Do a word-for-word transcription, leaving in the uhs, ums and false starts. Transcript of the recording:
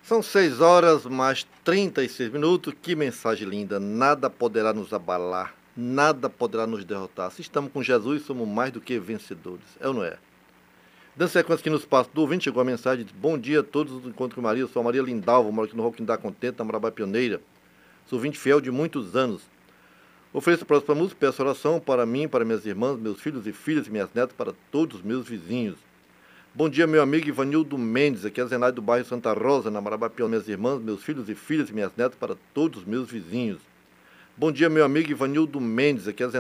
São seis horas mais trinta e seis minutos. Que mensagem linda. Nada poderá nos abalar, nada poderá nos derrotar. Se estamos com Jesus, somos mais do que vencedores. É ou não é? Dando sequência aqui no espaço do ouvinte, chegou a mensagem de bom dia a todos do Encontro com Maria. Eu sou a Maria Lindalva, moro aqui no Roquindá Contente, na Marabá Pioneira. Sou ouvinte fiel de muitos anos. Ofereço a próxima música, peço oração para mim, para minhas irmãs, meus filhos e filhas e minhas netas, para todos os meus vizinhos. Bom dia, meu amigo Ivanildo Mendes, aqui é a Zenaide do bairro Santa Rosa, na Marabá Pioneira, minhas irmãs, meus filhos e filhas e minhas netas, para todos os meus vizinhos. Bom dia, meu amigo Ivanildo Mendes, aqui é a